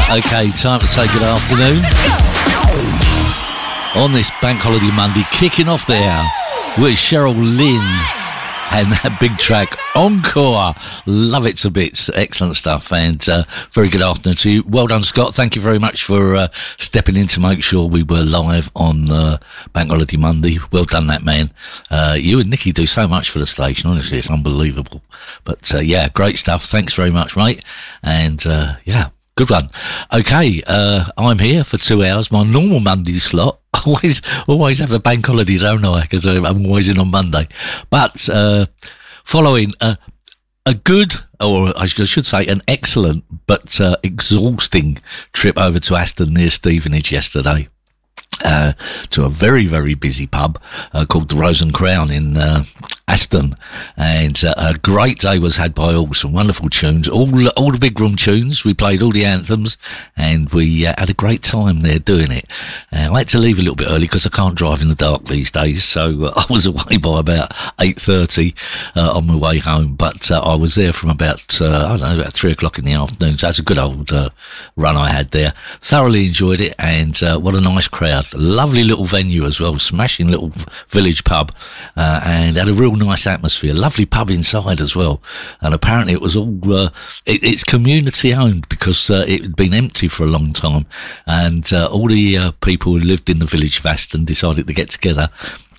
Okay, time to say good afternoon. On this Bank Holiday Monday, kicking off there with Cheryl Lynn and that big track, Encore. Love it to bits. Excellent stuff. And very good afternoon to you. Well done, Scott. Thank you very much for stepping in to make sure we were live on Bank Holiday Monday. Well done, that man. You and Nikki do so much for the station. Honestly, it's unbelievable. But yeah, great stuff. Thanks very much, mate. And yeah. Good one. Okay, I'm here for 2 hours. My normal Monday slot. Always have a bank holiday, don't I? Because I'm always in on Monday. But following a good, or I should say an excellent, but exhausting trip over to Aston near Stevenage yesterday. To a very, very busy pub called the Rose and Crown in Aston, and a great day was had by all. Some wonderful tunes, all the big room tunes. We played all the anthems, and we had a great time there doing it. I had to leave a little bit early because I can't drive in the dark these days, so I was away by about 8:30 on my way home. But I was there from about about 3 o'clock in the afternoon. So that's a good old run I had there. Thoroughly enjoyed it, and what a nice crowd. Lovely little venue as well, smashing little village pub, and had a real nice atmosphere. Lovely pub inside as well, and apparently it was all it's community owned because it had been empty for a long time, and all the people who lived in the village of Aston decided to get together